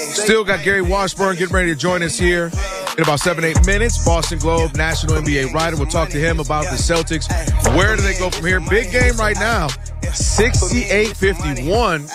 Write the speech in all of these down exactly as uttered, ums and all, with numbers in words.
Still got Gary Washburn getting ready to join us here in about seven, eight minutes. Boston Globe, national N B A writer. We'll talk to him about the Celtics. Where do they go from here? Big game right now. sixty-eight fifty-one.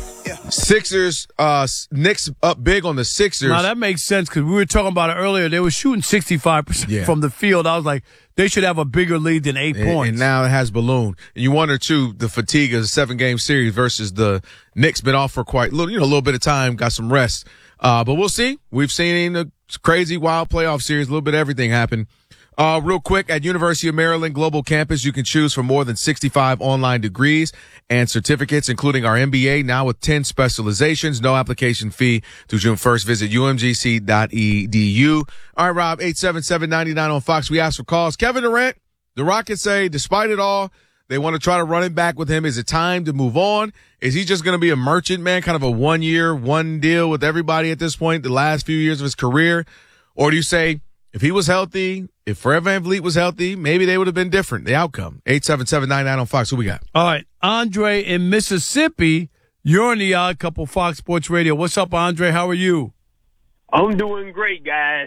Sixers, uh, Knicks up big on the Sixers. Now, that makes sense because we were talking about it earlier. They were shooting sixty-five percent yeah. from the field. I was like, they should have a bigger lead than eight and, points. And now it has ballooned. And you wonder, too, the fatigue of a seven-game series versus the Knicks been off for quite little, you know, a little bit of time, got some rest. Uh, but we'll see. We've seen a crazy, wild playoff series, a little bit of everything happen. Uh, real quick, at University of Maryland Global Campus, you can choose from more than sixty-five online degrees and certificates, including our M B A, now with ten specializations. No application fee through June first. Visit U M G C dot E D U. All right, Rob, eight seven seven, nine nine on Fox. We asked for calls. Kevin Durant, the Rockets say, despite it all, they want to try to run it back with him. Is it time to move on? Is he just going to be a merchant man, kind of a one-year, one deal with everybody at this point, the last few years of his career? Or do you say, if he was healthy, if Fred VanVleet was healthy, maybe they would have been different, the outcome. eight seven seven, nine nine on Fox. Who we got? All right. Andre in Mississippi. You're on the Odd Couple Fox Sports Radio. What's up, Andre? How are you? I'm doing great, guys.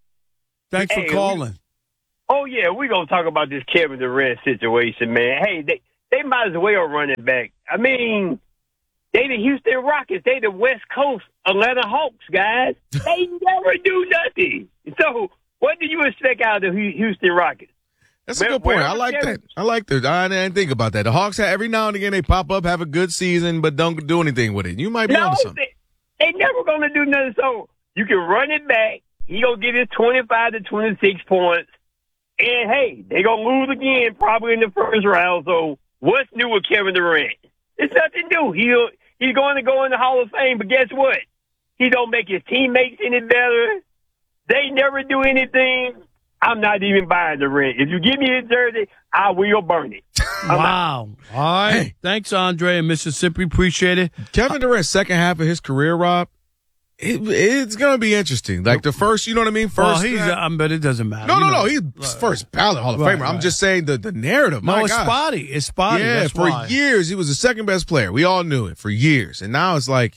Thanks hey, for calling. We, oh, yeah. We're going to talk about this Kevin Durant situation, man. Hey, they, they might as well run it back. I mean, they the Houston Rockets. They the West Coast Atlanta Hawks, guys. They never do nothing. So, what do you expect out of the Houston Rockets? That's a good point. I like that. I like that. I didn't think about that. The Hawks, have, every now and again, they pop up, have a good season, but don't do anything with it. You might be no, onto something. They, they never going to do nothing. So you can run it back. He going to get his twenty-five to twenty-six points. And, hey, they going to lose again probably in the first round. So what's new with Kevin Durant? It's nothing new. He'll, he's going to go in the Hall of Fame, but guess what? He don't make his teammates any better. They never do anything. I'm not even buying the rent. If you give me his jersey, I will burn it. I'm wow. Not. All right. Hey. Thanks, Andre in Mississippi. Appreciate it. Kevin Durant's second half of his career, Rob, it, it's going to be interesting. Like the first, you know what I mean? First. Well, he's, uh, but it doesn't matter. No, no, you know. no. He's right, right. first ballot Hall of right, Famer. right. I'm just saying the, the narrative. No, My it's gosh. spotty. It's spotty. Yeah, That's for why. years, he was the second best player. We all knew it for years. And now it's like,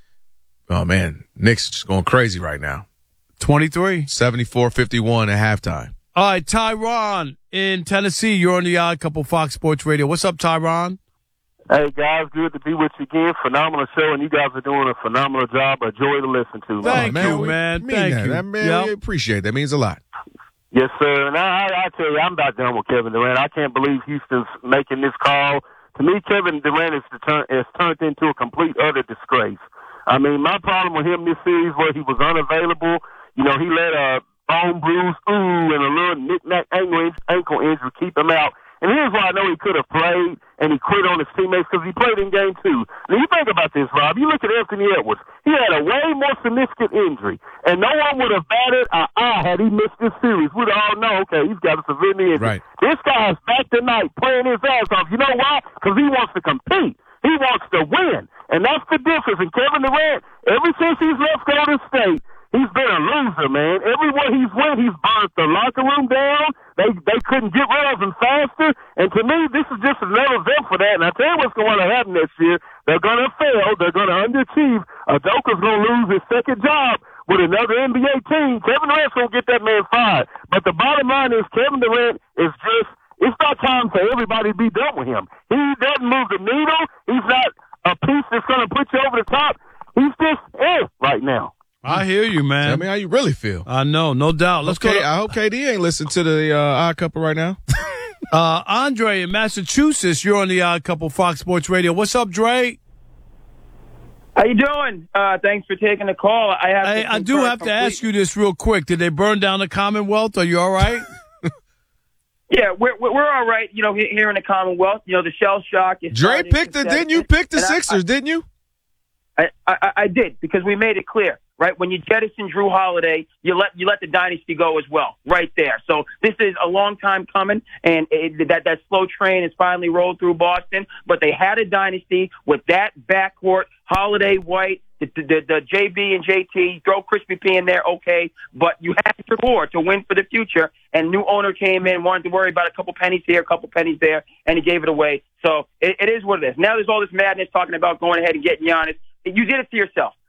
oh, man, Knicks just going crazy right now. twenty-three. seventy-four fifty-one at halftime. All right, Tyron in Tennessee. You're on the Odd Couple Fox Sports Radio. What's up, Tyron? Hey, guys, good to be with you again. Phenomenal show, and you guys are doing a phenomenal job. A joy to listen to. Thank man. you, We man. mean Thank that. you. That, man, yep. We appreciate it. That means a lot. Yes, sir. And I, I, I tell you, I'm about done with Kevin Durant. I can't believe Houston's making this call. To me, Kevin Durant is, turn, is turned into a complete, utter disgrace. I mean, my problem with him this series was he was unavailable. You know, he let a bone bruise, ooh, and a little knick-knack ankle, ankle injury keep him out. And here's why I know he could have played, and he quit on his teammates because he played in game two. Now, you think about this, Rob. You look at Anthony Edwards. He had a way more significant injury, and no one would have batted an eye had he missed this series. We'd all know, okay, he's got a severe knee injury. Right. This guy is back tonight playing his ass off. You know why? Because he wants to compete. He wants to win. And that's the difference. And Kevin Durant, ever since he's left Golden State, he's been a loser, man. Everywhere he's went, he's burnt the locker room down. They they couldn't get rid of him faster. And to me, this is just another event for that. And I tell you what's going to happen next year. They're going to fail. They're going to underachieve. Udoka's going to lose his second job with another N B A team. Kevin Durant's going to get that man fired. But the bottom line is Kevin Durant is just, it's not time for everybody to be done with him. He doesn't move the needle. He's not a piece that's going to put you over the top. He's just eh right now. I hear you, man. Tell me how you really feel. I know, no doubt. Let's okay, go. To, I hope K D ain't listening to the uh, Odd Couple right now. uh, Andre in Massachusetts, you're on the Odd Couple Fox Sports Radio. What's up, Dre? How you doing? Uh, thanks for taking the call. I have. Hey, I do have to ask you this real quick. Did they burn down the Commonwealth? Are you all right? Yeah, we're we're all right. You know, here in the Commonwealth, you know, the shell shock is. Dre picked the. Didn't you pick the Sixers? I, didn't you? I, I I did because we made it clear. Right, when you jettison Drew Holiday, you let you let the dynasty go as well, right there. So this is a long time coming, and it, that that slow train has finally rolled through Boston. But they had a dynasty with that backcourt: Holiday, White, the, the, the J B and J T. Throw Crispy P in there, okay. But you had to score to win for the future. And new owner came in, wanted to worry about a couple pennies here, a couple pennies there, and he gave it away. So it, it is what it is. Now there's all this madness talking about going ahead and getting Giannis. You did it to yourself.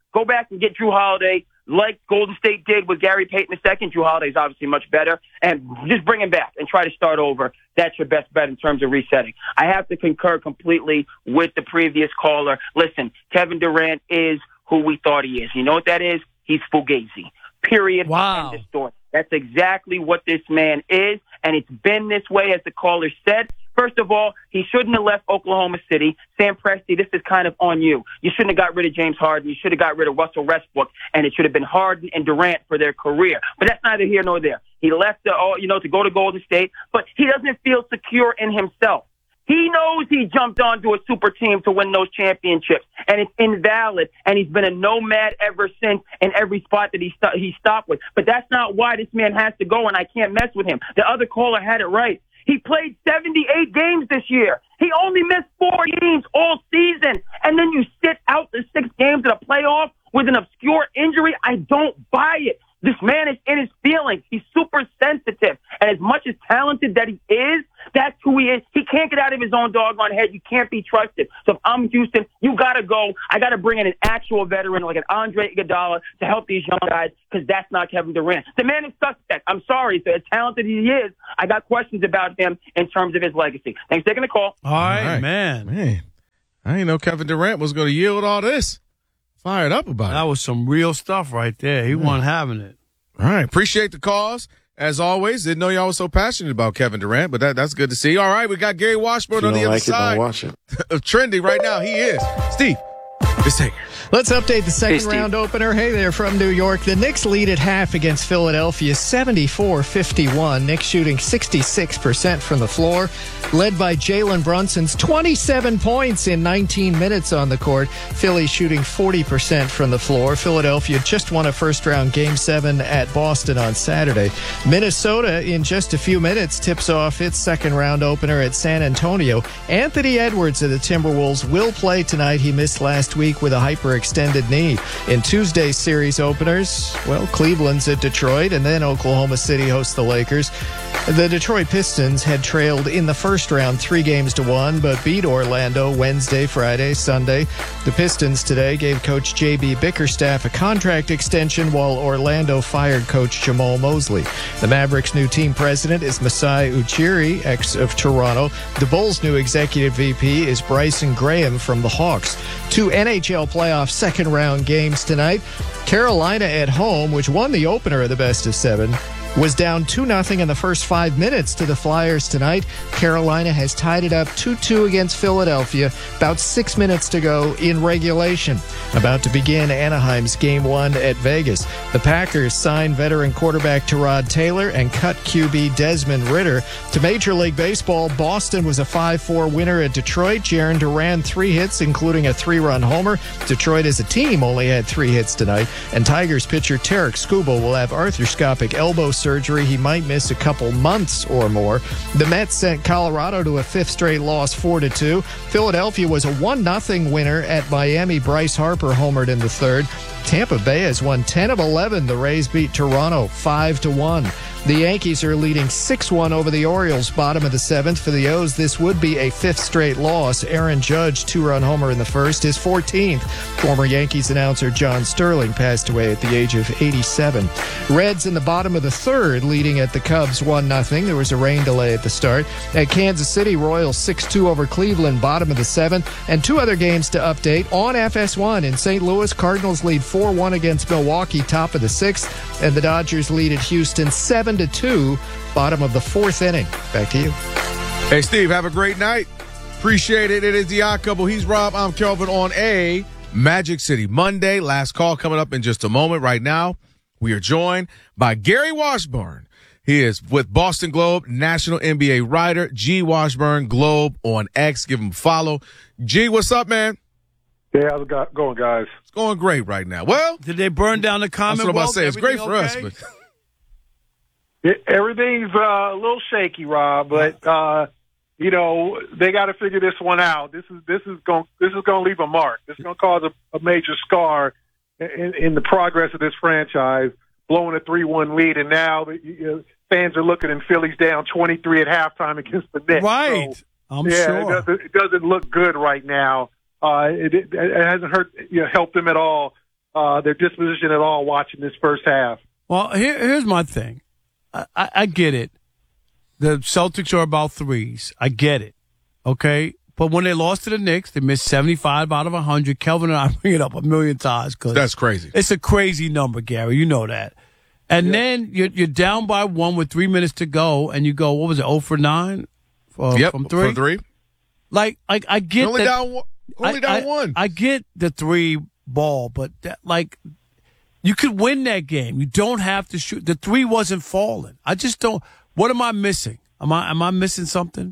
Go back and get Drew Holiday like Golden State did with Gary Payton the second. Drew Holiday's obviously much better. And just bring him back and try to start over. That's your best bet in terms of resetting. I have to concur completely with the previous caller. Listen, Kevin Durant is who we thought he is. You know what that is? He's Fugazi. Period. Wow. End of story. That's exactly what this man is, and it's been this way, as the caller said. First of all, he shouldn't have left Oklahoma City. Sam Presti, this is kind of on you. You shouldn't have got rid of James Harden. You should have got rid of Russell Westbrook, and it should have been Harden and Durant for their career. But that's neither here nor there. He left, the, you know, to go to Golden State, but he doesn't feel secure in himself. He knows he jumped onto a super team to win those championships, and it's invalid, and he's been a nomad ever since in every spot that he, st- he stopped with. But that's not why this man has to go, and I can't mess with him. The other caller had it right. He played seventy-eight games this year. He only missed four games all season, and then you sit out the six games in a playoff with an obscure injury. I don't buy it. This man is in his feelings. He's super sensitive. And as much as talented that he is, that's who he is. He can't get out of his own doggone head. You can't be trusted. So if I'm Houston, you got to go. I got to bring in an actual veteran like an Andre Iguodala to help these young guys, because that's not Kevin Durant. The man is suspect. I'm sorry. So as talented as he is, I got questions about him in terms of his legacy. Thanks for taking the call. All right, all right. man. Man, I didn't know Kevin Durant was going to yield all this. Fired up about That it. was some real stuff right there. He Yeah. wasn't having it. All right. Appreciate the calls. As always, didn't know y'all was so passionate about Kevin Durant, but that, that's good to see. All right, we got Gary Washburn on the other like side. It, don't watch it. Of trending right now. He is. Steve, this taker. Let's update the second Steve. round opener. Hey there from New York. The Knicks lead at half against Philadelphia, seventy-four fifty-one. Knicks shooting sixty-six percent from the floor, led by Jalen Brunson's twenty-seven points in nineteen minutes on the court. Philly shooting forty percent from the floor. Philadelphia just won a first-round Game seven at Boston on Saturday. Minnesota, in just a few minutes, tips off its second-round opener at San Antonio. Anthony Edwards of the Timberwolves will play tonight. He missed last week with a hyper extended knee. In Tuesday's series openers, well, Cleveland's at Detroit, and then Oklahoma City hosts the Lakers. The Detroit Pistons had trailed in the first round three games to one, but beat Orlando Wednesday, Friday, Sunday. The Pistons today gave coach J B Bickerstaff a contract extension, while Orlando fired coach Jamal Mosley. The Mavericks' new team president is Masai Ujiri, ex of Toronto. The Bulls' new executive V P is Bryson Graham from the Hawks. Two N H L playoff second round games tonight. Carolina at home, which won the opener of the best of seven, was down two nothing in the first five minutes to the Flyers tonight. Carolina has tied it up two two against Philadelphia. About six minutes to go in regulation. About to begin Anaheim's Game one at Vegas. The Packers signed veteran quarterback Tyrod Taylor and cut Q B Desmond Ridder. To Major League Baseball, Boston was a five four winner at Detroit. Jarren Duran, three hits, including a three-run homer. Detroit as a team only had three hits tonight. And Tigers pitcher Tarek Skubal will have arthroscopic elbow surgery. surgery. He might miss a couple months or more. The Mets sent Colorado to a fifth straight loss, four to two. Philadelphia was a one nothing winner at Miami. Bryce Harper homered in the third. Tampa Bay has won ten of eleven. The Rays beat Toronto five to one. The Yankees are leading six one over the Orioles, bottom of the seventh. For the O's, this would be a fifth straight loss. Aaron Judge, two-run homer in the first, his fourteenth. Former Yankees announcer John Sterling passed away at the age of eighty-seven. Reds in the bottom of the third, leading at the Cubs one nothing. There was a rain delay at the start. At Kansas City, Royals six two over Cleveland, bottom of the seventh. And two other games to update. On F S one in Saint Louis, Cardinals lead four one against Milwaukee, top of the sixth. And the Dodgers lead at Houston seven to two, bottom of the fourth inning. Back to you. Hey, Steve, have a great night. Appreciate it. It is the Odd Couple. He's Rob. I'm Kelvin on a Magic City Monday. Last call coming up in just a moment. Right now, we are joined by Gary Washburn. He is with Boston Globe, national N B A writer, G Washburn Globe on X. Give him a follow. G, what's up, man? Hey, how's it going, guys? It's going great right now. Well, did they burn down the that's what I'm Commonwealth? about to say. It's great for Everything us, okay? but It, everything's uh, a little shaky, Rob, but uh, you know they got to figure this one out. This is this is going this is going to leave a mark. This is going to cause a, a major scar in, in the progress of this franchise. Blowing a three one lead, and now the, you know, fans are looking and Philly's down twenty-three at halftime against the Knicks. Right, so, I'm yeah, sure. it doesn't, it doesn't look good right now. Uh, it, it, it hasn't hurt, you know, helped them at all. uh, their disposition at all watching this first half. Well, here, here's my thing. I, I, I get it. The Celtics are about threes. I get it. Okay? But when they lost to the Knicks, they missed seventy-five out of one hundred. Kelvin and I bring it up a million times. Cause That's crazy. It's a crazy number, Gary. You know that. And yeah. then you're, you're down by one with three minutes to go, and you go, what was it, oh for nine? Uh, yep, from three? for three. Like, like I get You're only that, down, one- only I, down I, one. I get the three ball, but that, like, you could win that game. You don't have to shoot. The three wasn't falling. I just don't. What am I missing? Am I am I missing something?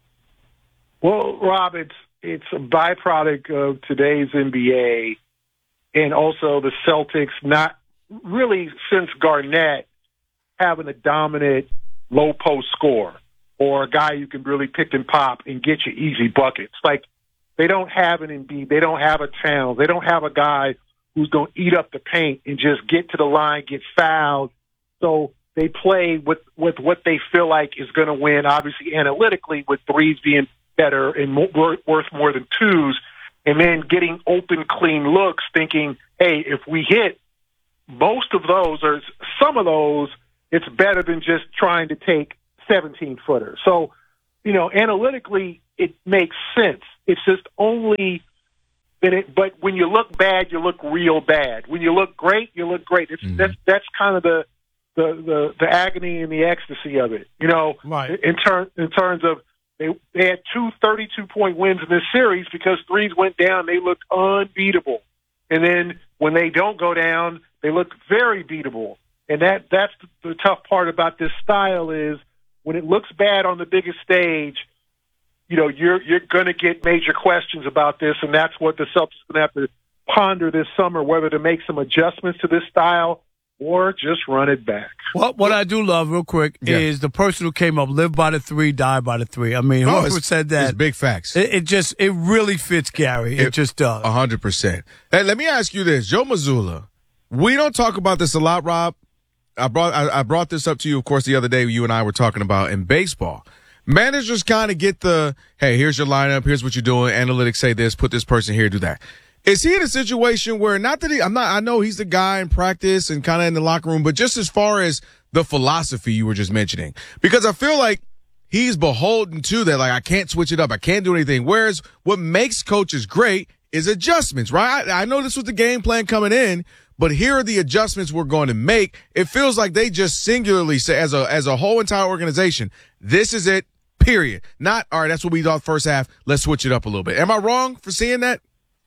Well, Rob, it's it's a byproduct of today's N B A, and also the Celtics not really since Garnett having a dominant low post scorer or a guy you can really pick and pop and get you easy buckets. Like they don't have an Embiid, they don't have a Towns, they don't have a guy who's going to eat up the paint and just get to the line, get fouled. So they play with, with what they feel like is going to win, obviously analytically, with threes being better and more, worth more than twos, and then getting open, clean looks, thinking, hey, if we hit most of those or some of those, it's better than just trying to take seventeen-footers. So, you know, analytically, it makes sense. It's just only that it, but when you look bad, you look real bad. When you look great, you look great. It's, mm-hmm. That's that's kind of the, the the the agony and the ecstasy of it. You know, right. in turn in terms of they they had two thirty-two point wins in this series because threes went down. They looked unbeatable, and then when they don't go down, they look very beatable. And that that's the, the tough part about this style is when it looks bad on the biggest stage, you know, you're you're going to get major questions about this, and that's what the Celtics are going to have to ponder this summer, whether to make some adjustments to this style or just run it back. Well, what I do love, real quick, yeah. is the person who came up, live by the three, die by the three. I mean, oh, whoever said that. It's big facts. It, it just, it really fits, Gary. It, it just does. A hundred percent. Hey, let me ask you this. Joe Mazzulla, we don't talk about this a lot, Rob. I brought I, I brought this up to you, of course, the other day you and I were talking about in baseball. Managers kind of get the, hey, here's your lineup, here's what you're doing, analytics say this, put this person here, do that. Is he in a situation where, not that he, I'm not, I know he's the guy in practice and kind of in the locker room, but just as far as the philosophy you were just mentioning, because I feel like he's beholden to that, like I can't switch it up, I can't do anything. Whereas what makes coaches great is adjustments, right? I, I know this was the game plan coming in, but here are the adjustments we're going to make. It feels like they just singularly say, as a as a whole entire organization, this is it, period. Not, all right, that's what we thought first half, let's switch it up a little bit. Am I wrong for seeing that?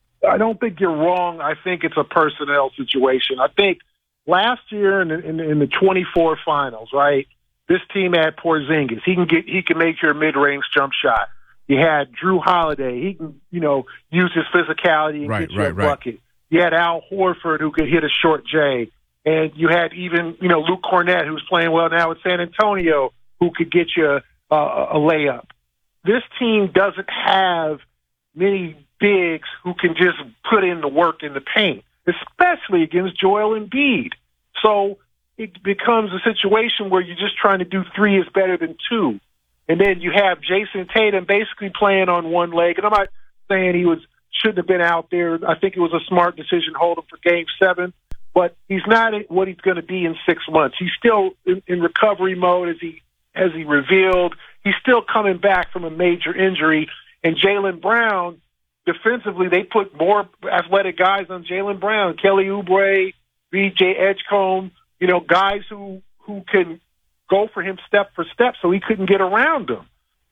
I don't think you're wrong. I think it's a personnel situation. I think last year in the, in, in the twenty-four finals, right, this team had Porzingis. He can get, he can make your mid-range jump shot. You had Drew Holiday. He can, you know, use his physicality and right, get you right, a right. bucket. You had Al Horford who could hit a short J. And you had even, you know, Luke Cornett, who's playing well now with San Antonio, who could get you a, a layup. This team doesn't have many bigs who can just put in the work in the paint, especially against Joel Embiid. So it becomes a situation where you're just trying to do three is better than two. And then you have Jason Tatum basically playing on one leg. And I'm not saying he was shouldn't have been out there. I think it was a smart decision to hold him for game seven. But he's not what he's going to be in six months. He's still in, in recovery mode, as he as he revealed. He's still coming back from a major injury. And Jaylen Brown, defensively, they put more athletic guys on Jaylen Brown, Kelly Oubre, B J Edgecombe, you know, guys who, who can go for him step for step, so he couldn't get around them.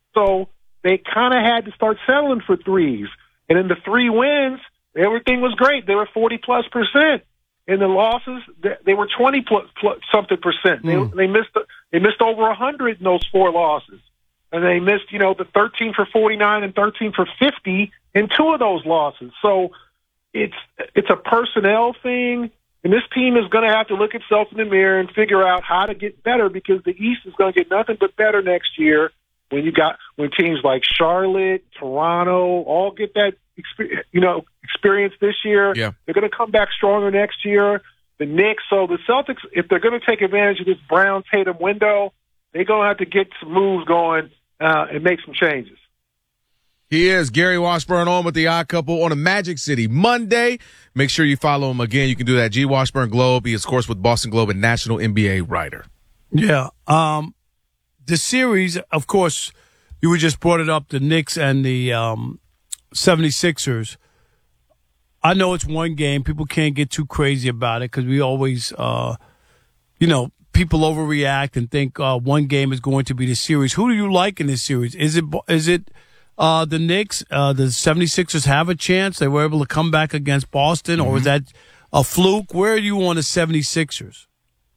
So they kind of had to start settling for threes. And in the three wins, everything was great. They were forty-plus percent. In the losses, they were twenty plus, plus something percent. Mm. They, they missed they missed over one hundred in those four losses. And they missed, you know, the thirteen for forty-nine and thirteen for fifty in two of those losses. So it's it's a personnel thing, and this team is going to have to look itself in the mirror and figure out how to get better, because the East is going to get nothing but better next year when you got when teams like Charlotte, Toronto, all get that you know experience this year. Yeah. They're going to come back stronger next year. The Knicks, so the Celtics, if they're going to take advantage of this Brown Tatum window, they're going to have to get some moves going uh, and make some changes. He is Gary Washburn on with the Odd Couple on a Magic City Monday. Make sure you follow him again. You can do that. G Washburn Globe. He is, of course, with Boston Globe and national N B A writer. Yeah. Um, the series, of course, you were just brought it up, the Knicks and the um, seventy-sixers. I know it's one game. People can't get too crazy about it because we always, uh, you know, people overreact and think uh, one game is going to be the series. Who do you like in this series? Is it is it uh, the Knicks? Uh, the seventy-sixers have a chance? They were able to come back against Boston, mm-hmm. or is that a fluke? Where are you on the seventy-sixers?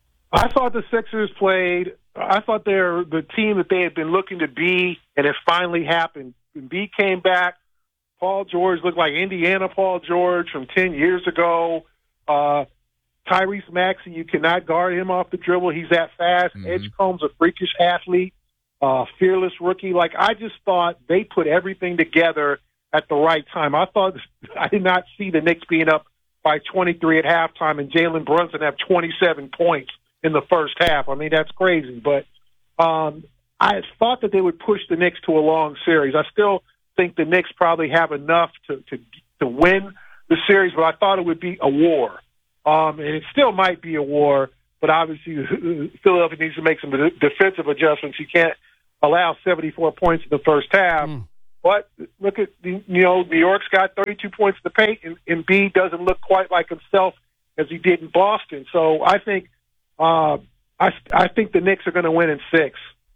I thought the Sixers played – I thought they're the team that they had been looking to be, and it finally happened. Embiid came back. Paul George looked like Indiana Paul George from ten years ago. Uh, Tyrese Maxey, you cannot guard him off the dribble. He's that fast. Mm-hmm. Edgecombe's a freakish athlete, uh, fearless rookie. Like, I just thought they put everything together at the right time. I thought I did not see the Knicks being up by twenty-three at halftime and Jalen Brunson have twenty-seven points in the first half. I mean, that's crazy. But um, I thought that they would push the Knicks to a long series. I still think the Knicks probably have enough to, to, to win the series, but I thought it would be a war. Um, and it still might be a war, but obviously Philadelphia needs to make some defensive adjustments. You can't allow seventy-four points in the first half. Mm. But look at, the, you know, New York's got thirty-two points in the paint, and Embiid doesn't look quite like himself as he did in Boston. So I think uh, I, I think the Knicks are going to win in six.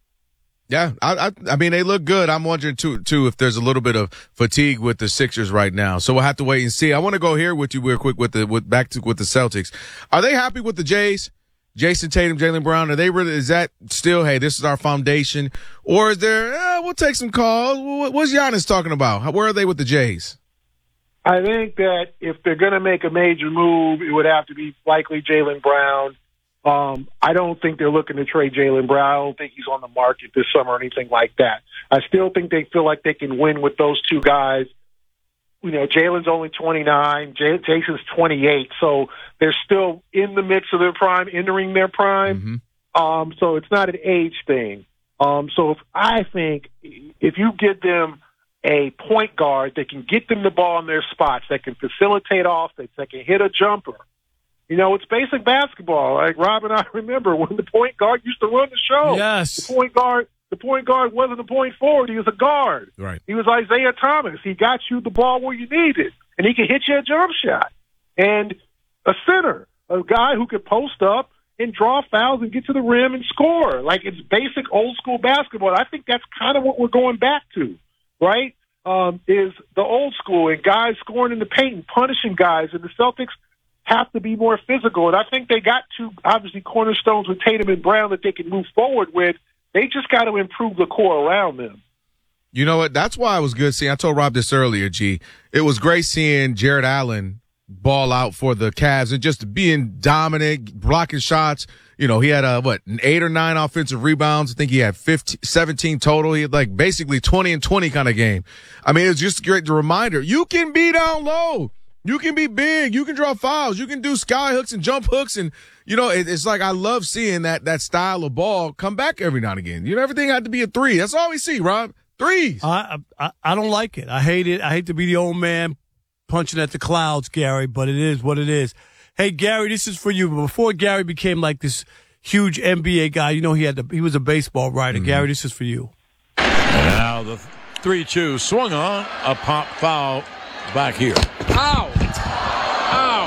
Yeah, I, I I mean, they look good. I'm wondering, too, too, if there's a little bit of fatigue with the Sixers right now. So we'll have to wait and see. I want to go here with you real quick with the with back to with the Celtics. Are they happy with the Jays? Jason Tatum, Jaylen Brown, are they really, is that still, hey, this is our foundation? Or is there, eh, we'll take some calls. What's Giannis talking about? Where are they with the Jays? I think that if they're going to make a major move, it would have to be likely Jaylen Brown. Um, I don't think they're looking to trade Jaylen Brown. I don't think he's on the market this summer or anything like that. I still think they feel like they can win with those two guys. You know, Jalen's only twenty-nine, J- Jason's twenty-eight, so they're still in the midst of their prime, entering their prime. Mm-hmm. Um, so it's not an age thing. Um, so if, I think if you give them a point guard that can get them the ball in their spots, that can facilitate offense, that can hit a jumper, you know, it's basic basketball. Like Rob and I remember when the point guard used to run the show. Yes. The point guard, the point guard wasn't a point forward. He was a guard. Right. He was Isaiah Thomas. He got you the ball where you needed, and he could hit you a jump shot. And a center, a guy who could post up and draw fouls and get to the rim and score. Like, it's basic old school basketball. I think that's kind of what we're going back to, right? Um, is the old school and guys scoring in the paint and punishing guys, and the Celtics have to be more physical. And I think they got two, obviously, cornerstones with Tatum and Brown that they can move forward with. They just got to improve the core around them. You know what? That's why it was good seeing. I told Rob this earlier, G. It was great seeing Jared Allen ball out for the Cavs and just being dominant, blocking shots. You know, he had a, what, an eight or nine offensive rebounds. I think he had fifteen, seventeen total. He had like basically twenty and twenty kind of game. I mean, it was just a great reminder. You can be down low. You can be big. You can draw fouls. You can do sky hooks and jump hooks. And, you know, it, it's like I love seeing that that style of ball come back every now and again. You know, everything had to be a three. That's all we see, Rob. Threes. I, I I don't like it. I hate it. I hate to be the old man punching at the clouds, Gary, but it is what it is. Hey, Gary, this is for you. Before Gary became like this huge N B A guy, you know, he had the, he was a baseball writer. Mm-hmm. Gary, this is for you. And now the three two swung on, a pop foul back here. Ow! Ow!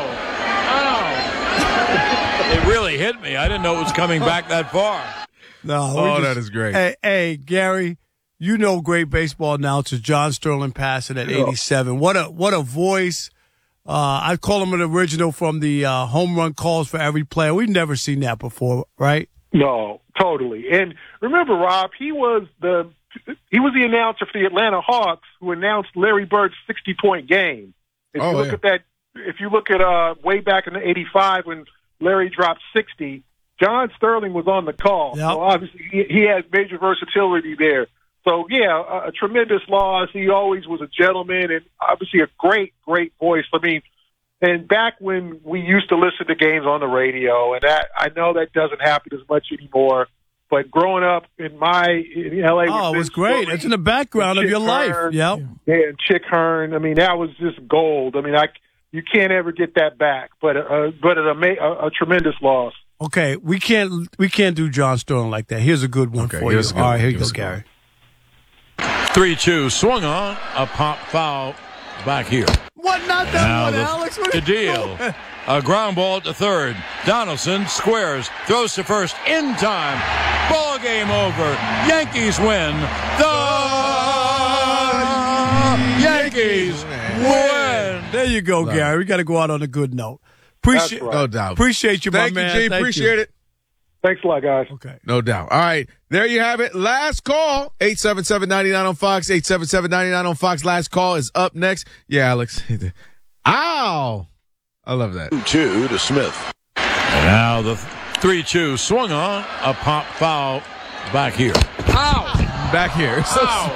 Ow! It really hit me. I didn't know it was coming back that far. No, oh, just, that is great. Hey, hey, Gary, you know great baseball announcer John Sterling passing at eighty-seven. What a what a voice. Uh, I call him an original from the uh, home run calls for every player. We've never seen that before, right? No, totally. And remember, Rob, he was the he was the announcer for the Atlanta Hawks who announced Larry Bird's sixty-point game. If oh, you look yeah. at that, if you look at uh, way back in the eighty-five when Larry dropped sixty, John Sterling was on the call. Yep. So obviously he, he has major versatility there. So, yeah, a, a tremendous loss. He always was a gentleman and obviously a great, great voice. I mean, and back when we used to listen to games on the radio, and that I know that doesn't happen as much anymore, But growing up in my in L A, oh, it was great. It's in the background of your life. Yep. Yeah, and Chick Hearn. I mean, that was just gold. I mean, I you can't ever get that back. But uh, but a, a, a tremendous loss. Okay, we can't we can't do John Sterling like that. Here's a good one okay, for you. All right, here you go, go, Gary. three two, swung on, a pop foul back here. What? Not that now one, the, Alex. What the deal. A ground ball to third. Donaldson squares, throws to first in time. Ball game over. Yankees win. The Yankees win. There you go, Love Gary. It. We got to go out on a good note. Appreciate, right. No doubt. Appreciate you, Thank my you, man. G. Thank Appreciate you. it. Thanks a lot, guys. Okay. No doubt. All right. There you have it. Last call. eight seven seven, nine nine on Fox. eight seven seven, nine nine on Fox. Last call is up next. Yeah, Alex. Ow. I love that. two to Smith. And now the three two, swung on, a pop foul back here. Ow. Back here. So Ow.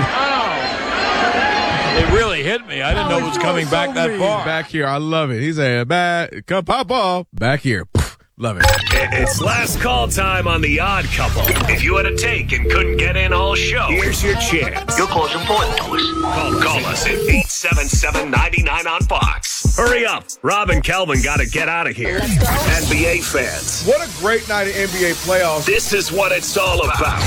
Ow. It really hit me. I didn't know it was coming back that far. Back here. I love it. He's a bad, come pop off. Back here. Love it. It's last call time on The Odd Couple. If you had a take and couldn't get in all show, here's your chance. Your call's important to us. Call, call us at eight seven seven, nine nine on Fox. Hurry up. Rob and Kelvin got to get out of here. N B A fans. What a great night of N B A playoffs. This is what it's all about.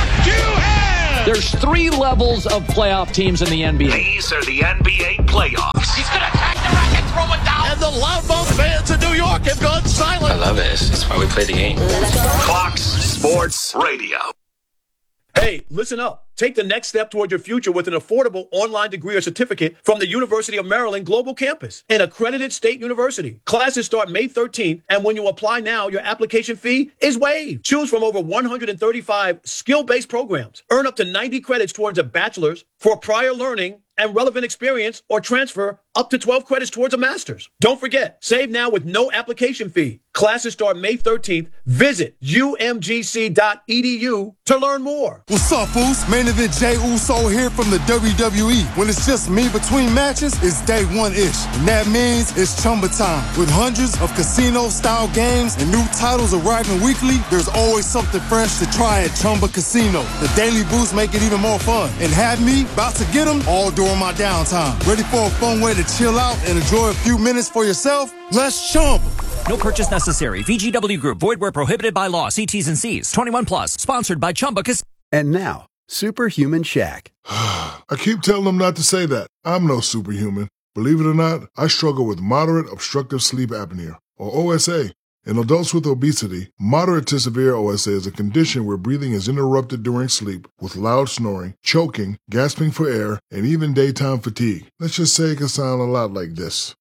There's three levels of playoff teams in the N B A. These are the N B A playoffs. He's going to attack the racket, throw it down. And the loudmouth fans in New York have gone silent. I love it. That's why we play the game. Fox Sports Radio. Hey, listen up. Take the next step toward your future with an affordable online degree or certificate from the University of Maryland Global Campus, an accredited state university. Classes start May thirteenth, and when you apply now, your application fee is waived. Choose from over one hundred thirty-five skill-based programs. Earn up to ninety credits towards a bachelor's for prior learning and relevant experience, or transfer up to twelve credits towards a master's. Don't forget, save now with no application fee. Classes start May thirteenth. Visit U M G C dot E D U to learn more. What's up, fools? Main event Jay Uso here from the W W E. When it's just me between matches, it's day one-ish. And that means it's Chumba time. With hundreds of casino-style games and new titles arriving weekly, there's always something fresh to try at Chumba Casino. The daily boosts make it even more fun. And have me about to get them all during my downtime. Ready for a fun way to chill out and enjoy a few minutes for yourself? Let's Chumba. No purchase necessary. V G W Group. Void where prohibited by law. See T's and C's. twenty-one plus. Sponsored by Chumba Casino. And now, Superhuman Shaq. I keep telling them not to say that. I'm no superhuman. Believe it or not, I struggle with moderate obstructive sleep apnea, or O S A. In adults with obesity, moderate to severe O S A is a condition where breathing is interrupted during sleep with loud snoring, choking, gasping for air, and even daytime fatigue. Let's just say it can sound a lot like this.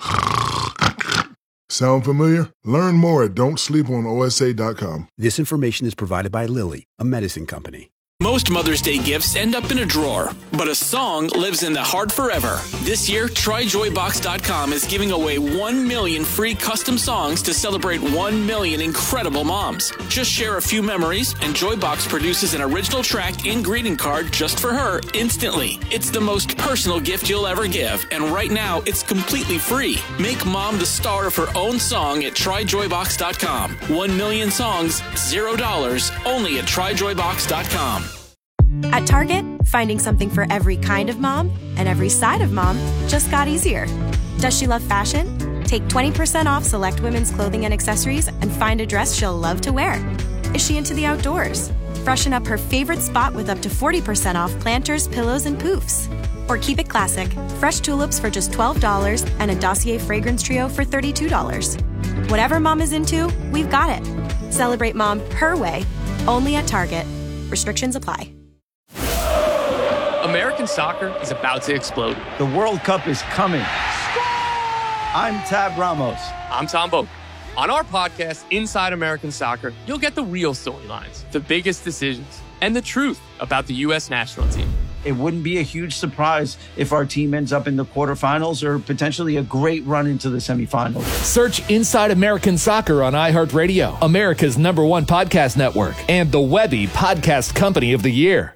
Sound familiar? Learn more at don't sleep on O S A dot com. This information is provided by Lilly, a medicine company. Most Mother's Day gifts end up in a drawer, but a song lives in the heart forever. This year, try joy box dot com is giving away one million free custom songs to celebrate one million incredible moms. Just share a few memories, and Joybox produces an original track and greeting card just for her instantly. It's the most personal gift you'll ever give, and right now, it's completely free. Make mom the star of her own song at try joy box dot com. One million songs, zero dollars, only at try joy box dot com. At Target, finding something for every kind of mom and every side of mom just got easier. Does she love fashion? Take twenty percent off select women's clothing and accessories and find a dress she'll love to wear. Is she into the outdoors? Freshen up her favorite spot with up to forty percent off planters, pillows, and poofs. Or keep it classic, fresh tulips for just twelve dollars and a Dossier fragrance trio for thirty-two dollars. Whatever mom is into, we've got it. Celebrate mom her way, only at Target. Restrictions apply. American soccer is about to explode. The World Cup is coming. I'm Tab Ramos. I'm Tom Boak. On our podcast, Inside American Soccer, you'll get the real storylines, the biggest decisions, and the truth about the U S national team. It wouldn't be a huge surprise if our team ends up in the quarterfinals or potentially a great run into the semifinals. Search Inside American Soccer on iHeartRadio, America's number one podcast network, and the Webby Podcast Company of the Year.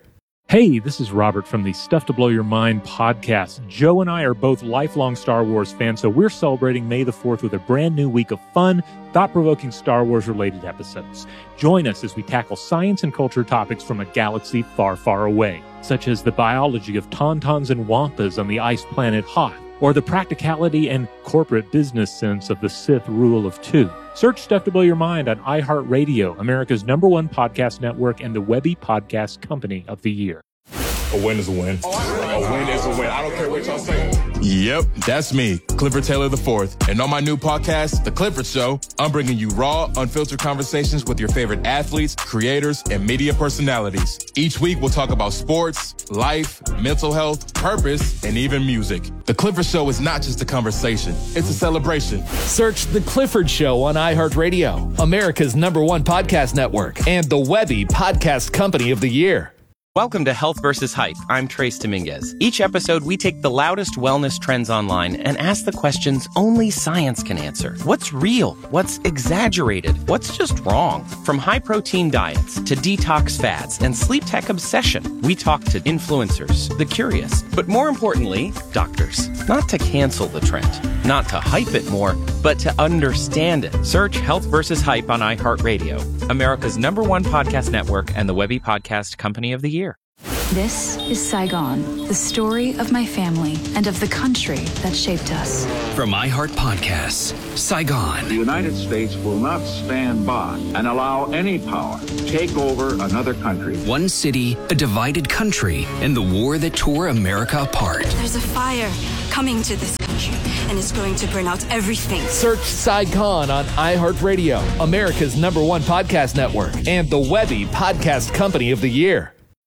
Hey, this is Robert from the Stuff to Blow Your Mind podcast. Joe and I are both lifelong Star Wars fans, so we're celebrating May the fourth with a brand new week of fun, thought-provoking Star Wars-related episodes. Join us as we tackle science and culture topics from a galaxy far, far away, such as the biology of tauntauns and wampas on the ice planet Hoth, or the practicality and corporate business sense of the Sith rule of two. Search Stuff to Blow Your Mind on iHeartRadio, America's number one podcast network and the Webby Podcast Company of the Year. A win is a win. A win is a win. I don't care what y'all say. Yep, that's me, Clifford Taylor the fourth. And on my new podcast, The Clifford Show, I'm bringing you raw, unfiltered conversations with your favorite athletes, creators, and media personalities. Each week, we'll talk about sports, life, mental health, purpose, and even music. The Clifford Show is not just a conversation. It's a celebration. Search The Clifford Show on iHeartRadio, America's number one podcast network, and the Webby Podcast Company of the Year. Welcome to Health versus Hype. I'm Trace Dominguez. Each episode, we take the loudest wellness trends online and ask the questions only science can answer. What's real? What's exaggerated? What's just wrong? From high-protein diets to detox fads and sleep tech obsession, we talk to influencers, the curious, but more importantly, doctors. Not to cancel the trend, not to hype it more, but to understand it. Search Health versus Hype on iHeartRadio, America's number one podcast network and the Webby Podcast Company of the Year. This is Saigon, the story of my family and of the country that shaped us. From iHeart Podcasts, Saigon. The United States will not stand by and allow any power to take over another country. One city, a divided country, and the war that tore America apart. There's a fire coming to this country, and it's going to burn out everything. Search Saigon on iHeartRadio, America's number one podcast network, and the Webby Podcast Company of the Year.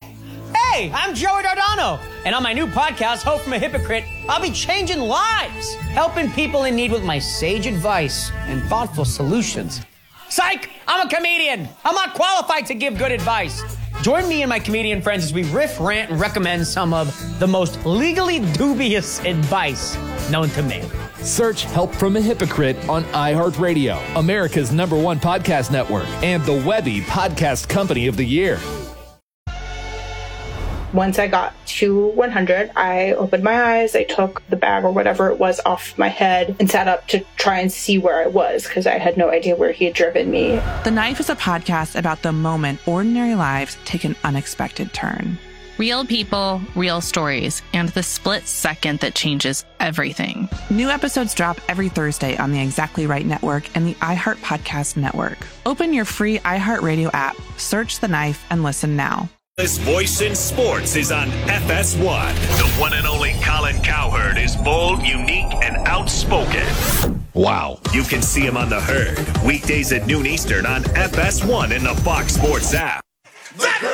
Hey, I'm Joey Dardano, and on my new podcast, Hope from a Hypocrite, I'll be changing lives, helping people in need with my sage advice and thoughtful solutions. Psych! I'm a comedian. I'm not qualified to give good advice. Join me and my comedian friends as we riff, rant, and recommend some of the most legally dubious advice known to man. Search Help from a Hypocrite on iHeartRadio, America's number one podcast network, and the Webby Podcast Company of the Year. Once I got to one hundred, I opened my eyes, I took the bag or whatever it was off my head and sat up to try and see where I was because I had no idea where he had driven me. The Knife is a podcast about the moment ordinary lives take an unexpected turn. Real people, real stories, and the split second that changes everything. New episodes drop every Thursday on the Exactly Right Network and the iHeart Podcast Network. Open your free iHeartRadio app, search The Knife, and listen now. This voice in sports is on F S one. The one and only Colin Cowherd is bold, unique, and outspoken. Wow. You can see him on The Herd, weekdays at noon Eastern on F S one in the Fox Sports app. That